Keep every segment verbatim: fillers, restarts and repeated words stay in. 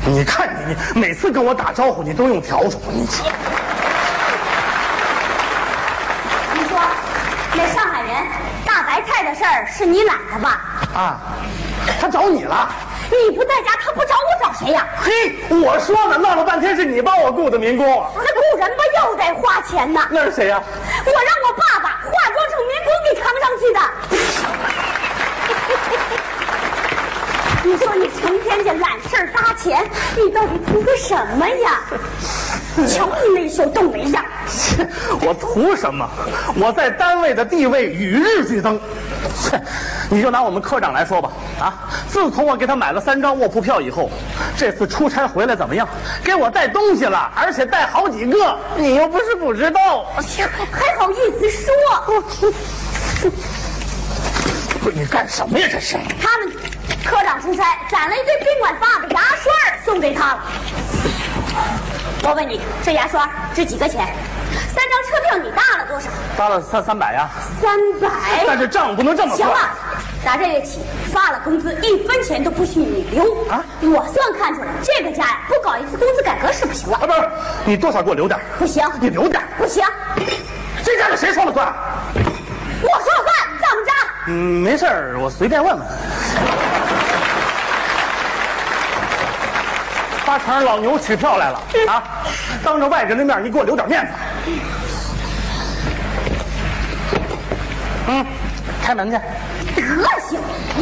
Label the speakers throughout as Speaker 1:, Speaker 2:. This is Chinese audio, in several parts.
Speaker 1: 你看你，你每次跟我打招呼，你都用笤帚，你。
Speaker 2: 你说，那上海人大白菜的事儿是你揽的吧？
Speaker 1: 啊，他找你了。
Speaker 2: 你不在家，他不找我找谁呀？
Speaker 1: 嘿，我说呢，闹了半天是你帮我雇的民工。
Speaker 2: 那雇人吧又得花钱呢。
Speaker 1: 那是谁呀？
Speaker 2: 我让我爸爸化妆成民工给扛上去的。你说你成天就揽事儿搭钱，你到底图个什么呀？瞧你那手动那样。
Speaker 1: 我图什么？我在单位的地位与日俱增。你就拿我们科长来说吧，啊，自从我给他买了三张卧铺票以后，这次出差回来怎么样？给我带东西了，而且带好几个。你又不是不知道，
Speaker 2: 还好意思说？
Speaker 1: 不是你干什么呀？这是
Speaker 2: 他们科长出差攒了一堆宾馆发的牙刷送给他了。我问你，这牙刷值几个钱？三张车票你搭了多少？
Speaker 1: 搭了三三百呀。
Speaker 2: 三百。
Speaker 1: 但是账不能这么算。
Speaker 2: 行了，打这月起发了工资，一分钱都不许你留啊！我算看出来，这个家呀，不搞一次工资改革是不行了。
Speaker 1: 啊，不是，你多少给我留点？
Speaker 2: 不行，
Speaker 1: 你留点。
Speaker 2: 不行，
Speaker 1: 这家的谁说了算？
Speaker 2: 我说了算，怎么着？
Speaker 1: 嗯，没事儿，我随便问问。八成老牛取票来了啊！当着外人的面，你给我留点面子。嗯，开门去。
Speaker 2: 德行！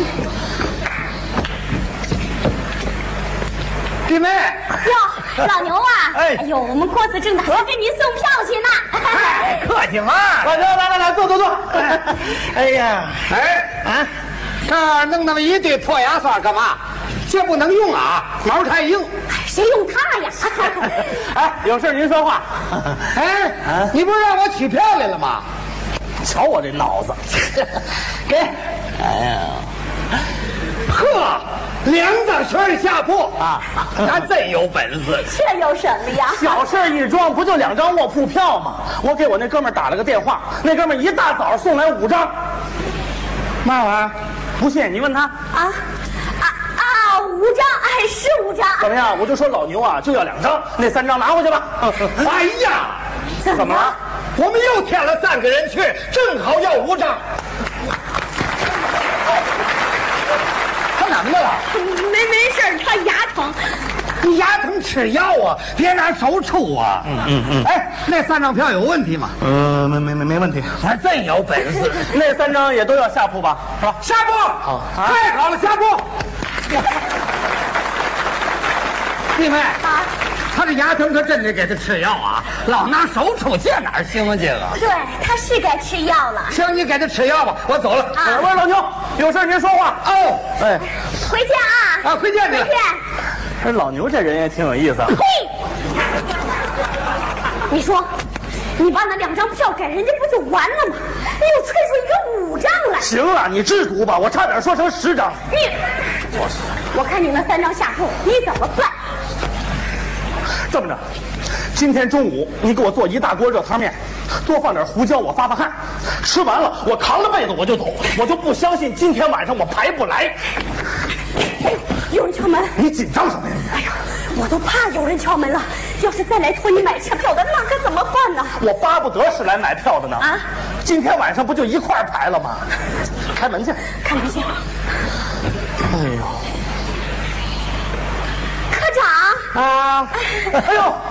Speaker 1: 弟妹。
Speaker 2: 哟，老牛啊！哎，哎呦，我们郭子正打算给您送票去呢。
Speaker 3: 哎，客气嘛！
Speaker 1: 来来来来来，坐坐坐。
Speaker 3: 哎呀，哎啊，这儿弄那么一堆破牙刷干嘛？这不能用啊，毛太硬。
Speaker 2: 谁用它呀？
Speaker 1: 哎，有事您说话。
Speaker 3: 哎，啊、你不是让我取票来了吗？
Speaker 1: 瞧我这脑子，
Speaker 3: 给。哎呀，呵，两个圈下铺啊，还真有本事。
Speaker 2: 这有什么呀？
Speaker 1: 小事一桩，不就两张卧铺票吗？我给我那哥们儿打了个电话，那哥们儿一大早送来五张。嘛玩意儿？不信你问他。
Speaker 2: 啊。五张，哎，是五张。
Speaker 1: 怎么样？我就说老牛啊，就要两张，那三张拿回去吧。
Speaker 3: 哎呀，
Speaker 2: 怎么了？
Speaker 3: 我们又添了三个人去，正好要五张。他怎么的了？
Speaker 2: 没没事，他牙疼。
Speaker 3: 你牙疼吃药啊，别拿手抽啊。嗯嗯嗯。哎，那三张票有问题吗？
Speaker 1: 呃，没没没没问题。
Speaker 3: 还真有本事。
Speaker 1: 那三张也都要下铺吧？是吧？
Speaker 3: 下铺。好，太好了，下铺。弟妹啊，他这牙疼可真得给他吃药啊！老拿手抽，这哪行啊？这个
Speaker 2: 对，他是该吃药了。
Speaker 3: 行，你给他吃药吧，我走了。
Speaker 1: 啊，喂，老牛，有事您说话。
Speaker 3: 哦，
Speaker 1: 哎，
Speaker 2: 回见啊！
Speaker 3: 啊，回见你了。
Speaker 2: 回见。
Speaker 1: 这老牛这人也挺有意思。
Speaker 2: 嘿，你说，你把那两张票给人家不就完了吗？你又催出一个五张来。
Speaker 1: 行了，你知足吧，我差点说成十张。
Speaker 2: 你，我我看你那三张下铺，你怎么办？
Speaker 1: 这么着，今天中午你给我做一大锅热汤面，多放点胡椒，我发发汗。吃完了，我扛着被子我就走，我就不相信今天晚上我排不来。
Speaker 2: 哎呦，有人敲门！
Speaker 1: 你紧张什么呀你？
Speaker 2: 哎呀，我都怕有人敲门了。要是再来托你买车票的，那可怎么办呢？
Speaker 1: 我巴不得是来买票的呢。啊，今天晚上不就一块儿排了吗？开门去。
Speaker 2: 开门去。
Speaker 1: 哎呦，
Speaker 2: 科长
Speaker 1: 啊，哎呦。